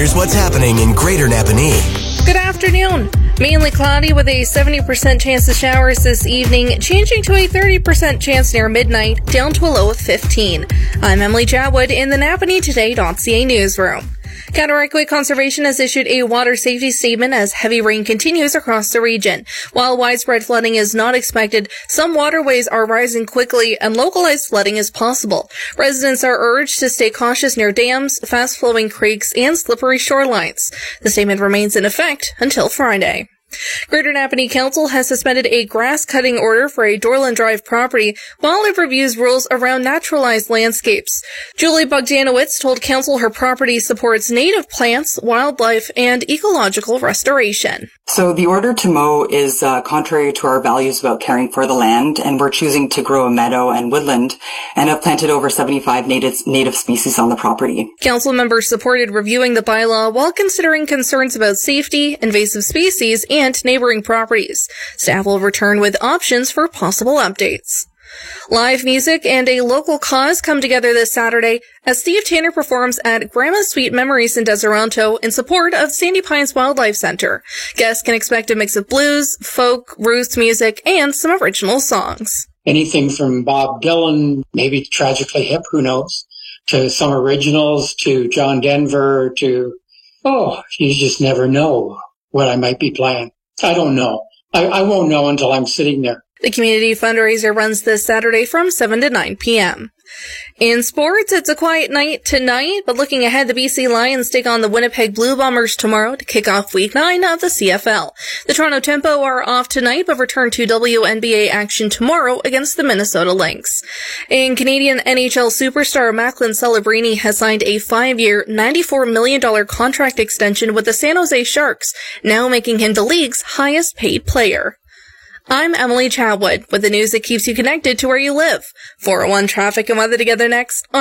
Here's what's happening in Greater Napanee. Good afternoon. Mainly cloudy with a 70% chance of showers this evening, changing to a 30% chance near midnight, down to a low of 15. I'm Emily Chatwood in the NapaniToday.ca newsroom. Cataraqui Conservation has issued a water safety statement as heavy rain continues across the region. While widespread flooding is not expected, some waterways are rising quickly and localized flooding is possible. Residents are urged to stay cautious near dams, fast-flowing creeks, and slippery shorelines. The statement remains in effect until Friday. Greater Napanee Council has suspended a grass-cutting order for a Dorland Drive property while it reviews rules around naturalized landscapes. Julie Bogdanowicz told Council her property supports native plants, wildlife, and ecological restoration. So the order to mow is contrary to our values about caring for the land, and we're choosing to grow a meadow and woodland and have planted over 75 native species on the property. Council members supported reviewing the bylaw while considering concerns about safety, invasive species, and neighboring properties. Staff will return with options for possible updates. Live music and a local cause come together this Saturday as Steve Tanner performs at Grandma's Sweet Memories in Deseronto in support of Sandy Pines Wildlife Center. Guests can expect a mix of blues, folk, roots music, and some original songs. Anything from Bob Dylan, maybe Tragically Hip, who knows, to some originals, to John Denver, to, you just never know what I might be playing. I don't know. I won't know until I'm sitting there. The community fundraiser runs this Saturday from 7 to 9 p.m. In sports, it's a quiet night tonight, but looking ahead, the BC Lions take on the Winnipeg Blue Bombers tomorrow to kick off Week 9 of the CFL. The Toronto Tempo are off tonight, but return to WNBA action tomorrow against the Minnesota Lynx. In Canadian NHL superstar Macklin Celebrini has signed a 5-year, $94 million contract extension with the San Jose Sharks, now making him the league's highest paid player. I'm Emily Chatwood with the news that keeps you connected to where you live. 401 traffic and weather together next on